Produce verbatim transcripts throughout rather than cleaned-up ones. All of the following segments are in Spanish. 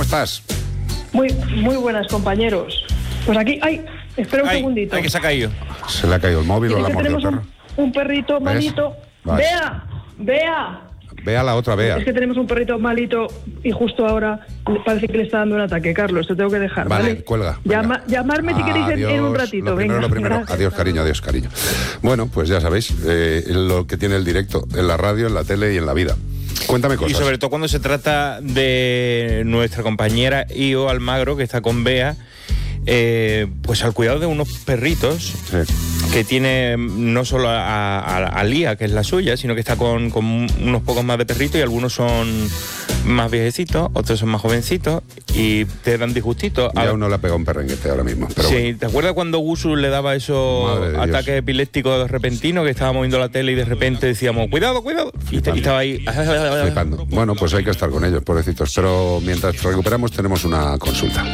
estás? Muy, muy buenas, compañeros. Pues aquí, ay, espera un ay, segundito. Ay, que se ha caído. Se le ha caído el móvil o la que mordió el tenemos perro. un, un perrito malito. Vale. Vea, vea. Vea la otra, vea. Es que tenemos un perrito malito y justo ahora parece que le está dando un ataque, Carlos. Te tengo que dejar. Vale, ¿vale? cuelga. Llama, llamarme si queréis en, en un ratito. Lo primero, venga, lo primero. gracias. Adiós, cariño, adiós, cariño. Bueno, pues ya sabéis eh, lo que tiene el directo en la radio, en la tele y en la vida. Cuéntame cosas. Y sobre todo cuando se trata de nuestra compañera Io Almagro, que está con Bea, eh, pues al cuidado de unos perritos Sí. que tiene no solo a, a, a Lía, que es la suya, sino que está con, con unos pocos más de perritos, y algunos son más viejecitos, otros son más jovencitos y te dan disgustito. Ya uno le ha pegado un perrenguete ahora mismo. Pero sí, bueno. ¿te acuerdas cuando Gusu le daba esos Madre de ataques Dios. epilépticos repentinos, que estábamos viendo la tele y de repente decíamos, cuidado, cuidado? Y, te- y estaba ahí. Flipando. Bueno, pues hay que estar con ellos, pobrecitos. Pero mientras recuperamos tenemos una consulta.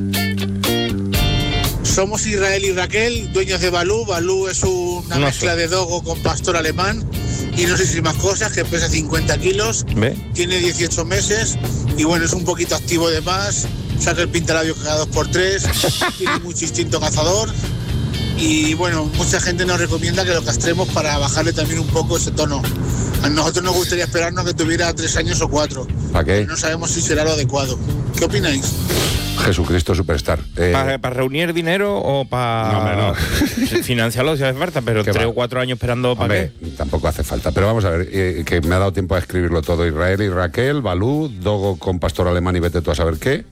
Somos Israel y Raquel, dueños de Balú. Balú es una No mezcla sé. de dogo con pastor alemán y no sé si más cosas, que pesa cincuenta kilos, ¿Ve? tiene dieciocho meses y bueno, es un poquito activo de más, saca el pintalabio cada dos por tres, tiene mucho instinto cazador y bueno, mucha gente nos recomienda que lo castremos para bajarle también un poco ese tono. A nosotros nos gustaría esperarnos que tuviera tres años o cuatro. ¿Para qué? No sabemos si será lo adecuado. ¿Qué opináis? Jesucristo Superstar. Eh, ¿Para, para reunir dinero o para No, hombre, no. financiarlo si hace falta? Pero ¿Qué tres va? o cuatro años esperando para Hombre, qué. tampoco hace falta. Pero vamos a ver, eh, que me ha dado tiempo a escribirlo todo. Israel y Raquel, Balú, dogo con pastor alemán y vete tú a saber qué.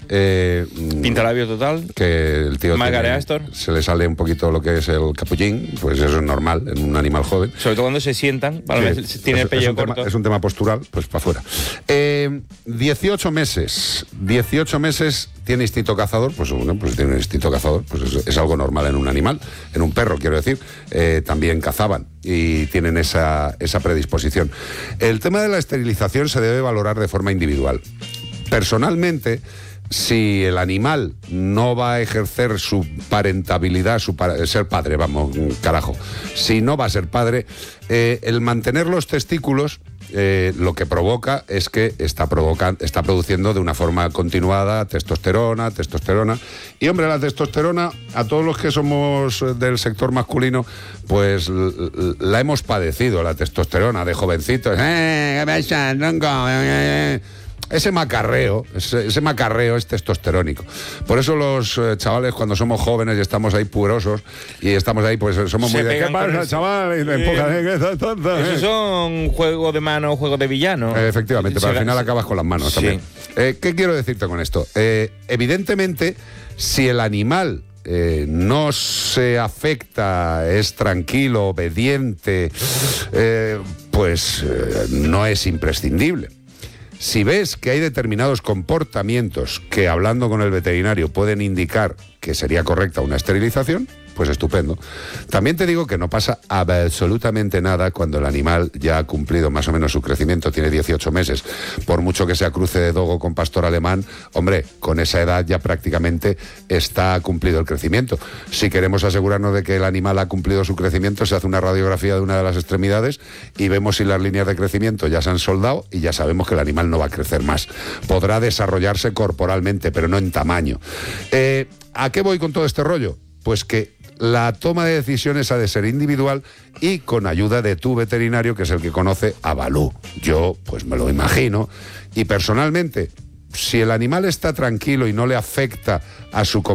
Eh, mm, Pintalabio total. que el tío Margaret tiene- Astor. se le sale un poquito lo que es el capullín, pues eso es normal en un animal joven. Sobre todo cuando se sientan, para Sí, ver si tiene es- el pellejo es un tema- corto. es un tema postural, pues para afuera. Eh, dieciocho meses. dieciocho meses tiene instinto cazador, pues bueno, pues tiene un instinto cazador, pues es, es algo normal en un animal, en un perro, quiero decir. Eh, también cazaban y tienen esa, esa predisposición. El tema de la esterilización se debe valorar de forma individual. Personalmente, si el animal no va a ejercer su parentabilidad, su pa- ser padre, vamos, carajo, si no va a ser padre, eh, el mantener los testículos eh, lo que provoca es que está, provoca- está produciendo de una forma continuada testosterona, testosterona. Y hombre, la testosterona, a todos los que somos del sector masculino, pues l- l- la hemos padecido, la testosterona, de jovencitos. Eh, ¿qué pasa, tronco? Eh, eh. Ese macarreo, ese, ese macarreo es testosterónico. Por eso los eh, chavales, cuando somos jóvenes y estamos ahí purosos y estamos ahí, pues somos Se muy de pegan ¿qué con pasa, el- chaval? Y me Sí. empujan, ¿eh? ¿Qué tal, tonto, eh? Esos son juegos de mano, juegos de villano. Eh, Efectivamente, pero Se- al final acabas con las manos Sí. también. Eh, ¿Qué quiero decirte con esto? Eh, evidentemente, si el animal eh, no se afecta, es tranquilo, obediente, eh, pues eh, no es imprescindible. Si ves que hay determinados comportamientos que, hablando con el veterinario, pueden indicar que sería correcta una esterilización, pues estupendo. También te digo que no pasa absolutamente nada cuando el animal ya ha cumplido más o menos su crecimiento, tiene dieciocho meses. Por mucho que sea cruce de dogo con pastor alemán, hombre, con esa edad ya prácticamente está cumplido el crecimiento. Si queremos asegurarnos de que el animal ha cumplido su crecimiento, se hace una radiografía de una de las extremidades y vemos si las líneas de crecimiento ya se han soldado y ya sabemos que el animal no va a crecer más. Podrá desarrollarse corporalmente, pero no en tamaño. Eh, ¿A qué voy con todo este rollo? Pues que la toma de decisiones ha de ser individual y con ayuda de tu veterinario, que es el que conoce a Balú. Yo, pues me lo imagino. Y personalmente, si el animal está tranquilo y no le afecta a su